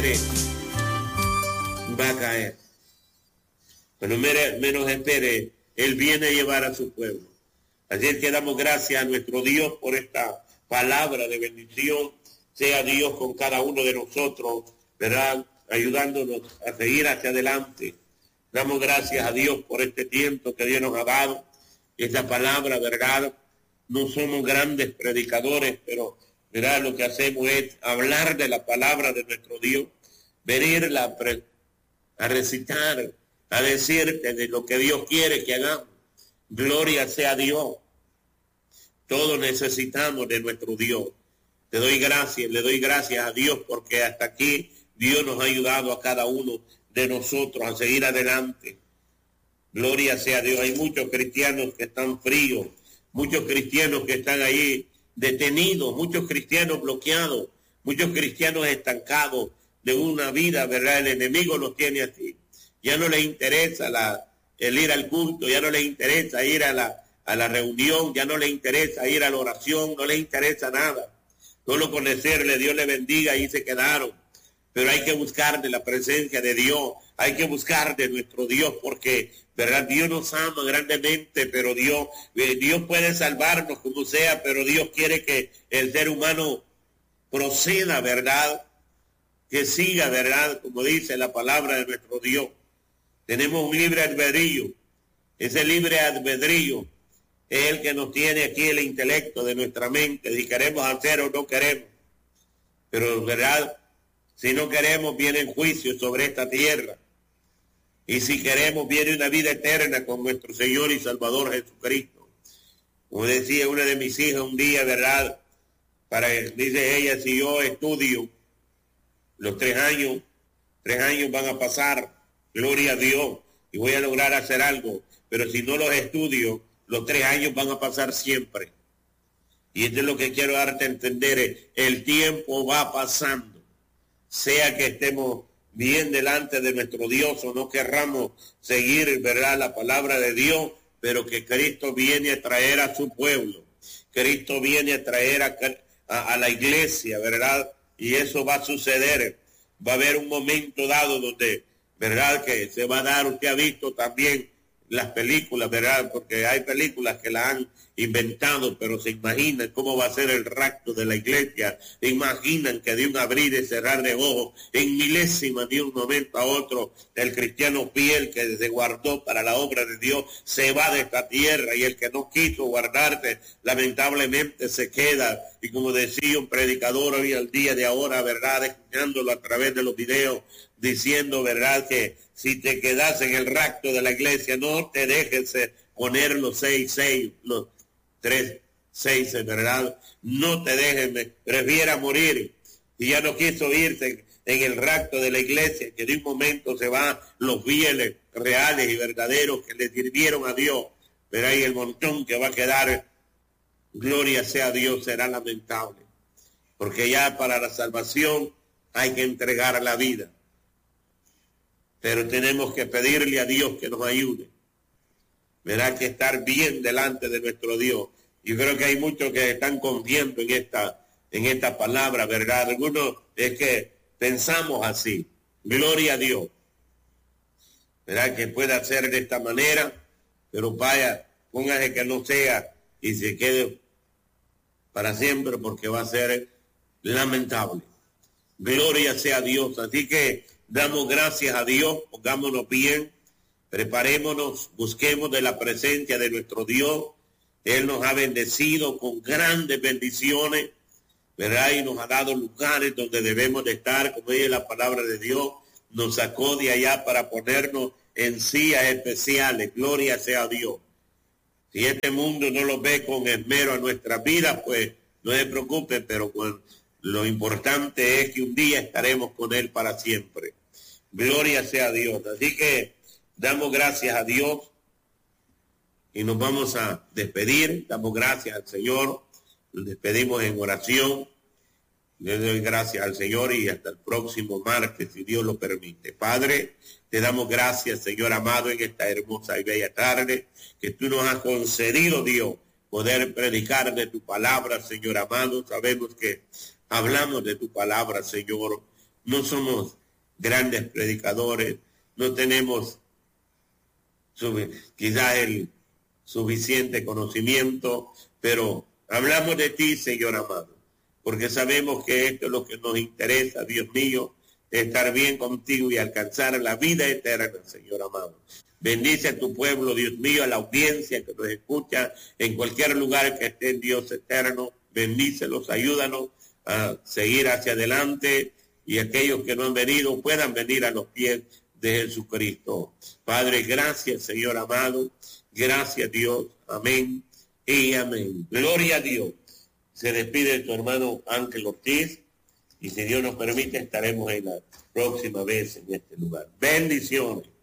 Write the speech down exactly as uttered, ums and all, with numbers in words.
va a caer. Pero menos espere, Él viene a llevar a su pueblo. Así es que damos gracias a nuestro Dios por esta palabra de bendición. Sea Dios con cada uno de nosotros, ¿verdad? Ayudándonos a seguir hacia adelante. Damos gracias a Dios por este tiempo que Dios nos ha dado. Esta palabra, ¿verdad? No somos grandes predicadores, pero, ¿verdad? Lo que hacemos es hablar de la palabra de nuestro Dios, venirla a recitar, a decirte de lo que Dios quiere que hagamos. Gloria sea a Dios. Todos necesitamos de nuestro Dios. Te doy gracias, le doy gracias a Dios porque hasta aquí Dios nos ha ayudado a cada uno de nosotros a seguir adelante. Gloria sea a Dios. Hay muchos cristianos que están fríos, muchos cristianos que están ahí detenidos, muchos cristianos bloqueados, muchos cristianos estancados de una vida, ¿verdad? El enemigo los tiene así. Ya no les interesa la, el ir al culto, ya no les interesa ir a la, a la reunión, ya no les interesa ir a la oración, no les interesa nada. Solo con decirle Dios le bendiga y se quedaron. Pero hay que buscar de la presencia de Dios, hay que buscar de nuestro Dios porque, ¿verdad? Dios nos ama grandemente, pero Dios, eh, Dios puede salvarnos como sea, pero Dios quiere que el ser humano proceda, ¿verdad? Que siga, ¿verdad? Como dice la palabra de nuestro Dios. Tenemos un libre albedrío. Ese libre albedrío es el que nos tiene aquí el intelecto de nuestra mente, si queremos hacer o no queremos. Pero, ¿verdad? Si no queremos, viene el juicio sobre esta tierra. Y si queremos, viene una vida eterna con nuestro Señor y Salvador Jesucristo. Como decía una de mis hijas un día, ¿verdad? Para, dice ella, si yo estudio los tres años, tres años van a pasar, gloria a Dios, y voy a lograr hacer algo. Pero si no los estudio, los tres años van a pasar siempre. Y esto es lo que quiero darte a entender. El tiempo va pasando. Sea que estemos bien delante de nuestro Dios o no querramos seguir, ¿verdad?, la palabra de Dios, pero que Cristo viene a traer a su pueblo. Cristo viene a traer a, a, a la iglesia, ¿verdad? Y eso va a suceder. Va a haber un momento dado donde, ¿verdad?, que se va a dar, usted ha visto también las películas, ¿verdad? Porque hay películas que la han inventado, pero se imaginan cómo va a ser el rapto de la iglesia, se imaginan que de un abrir y cerrar de ojos, en milésimas de un momento a otro, el cristiano fiel que se guardó para la obra de Dios se va de esta tierra y el que no quiso guardarse lamentablemente se queda. Y como decía un predicador hoy al día de ahora, ¿verdad?, escuchándolo a través de los videos, diciendo, ¿verdad?, que si te quedas en el rapto de la iglesia, no te dejes poner los seis, seis, los tres, seis, ¿verdad? No te dejes, prefiera morir. Y ya no quiso irse en el rapto de la iglesia, que de un momento se van los fieles, reales y verdaderos que le sirvieron a Dios. Pero ahí el montón que va a quedar, gloria sea a Dios, será lamentable. Porque ya para la salvación hay que entregar la vida. Pero tenemos que pedirle a Dios que nos ayude. Verá que estar bien delante de nuestro Dios. Yo creo que hay muchos que están confiando en esta, en esta palabra, ¿verdad? Algunos es que pensamos así. Gloria a Dios. Verá que pueda ser de esta manera, pero vaya, póngase que no sea y se quede para siempre porque va a ser lamentable. Gloria sea a Dios. Así que damos gracias a Dios, pongámonos bien, preparémonos, busquemos de la presencia de nuestro Dios. Él nos ha bendecido con grandes bendiciones, ¿verdad? Y nos ha dado lugares donde debemos de estar, como dice la palabra de Dios, nos sacó de allá para ponernos en sillas especiales. Gloria sea a Dios. Si este mundo no lo ve con esmero a nuestras vidas, pues no se preocupe, pero con, lo importante es que un día estaremos con Él para siempre. Gloria sea a Dios. Así que damos gracias a Dios y nos vamos a despedir. Damos gracias al Señor. Nos despedimos en oración. Le doy gracias al Señor y hasta el próximo martes, si Dios lo permite. Padre, te damos gracias, Señor amado, en esta hermosa y bella tarde que tú nos has concedido, Dios, poder predicar de tu palabra, Señor amado. Sabemos que hablamos de tu palabra, Señor, no somos grandes predicadores, no tenemos quizás el suficiente conocimiento, pero hablamos de ti, Señor amado, porque sabemos que esto es lo que nos interesa, Dios mío, estar bien contigo y alcanzar la vida eterna, Señor amado. Bendice a tu pueblo, Dios mío, a la audiencia que nos escucha en cualquier lugar que esté, Dios eterno. Bendícelos, ayúdanos a seguir hacia adelante y aquellos que no han venido puedan venir a los pies de Jesucristo. Padre, gracias, Señor amado. Gracias, Dios. Amén y amén. Gloria a Dios. Se despide tu hermano Ángel Ortiz y si Dios nos permite estaremos en la próxima vez en este lugar. Bendiciones.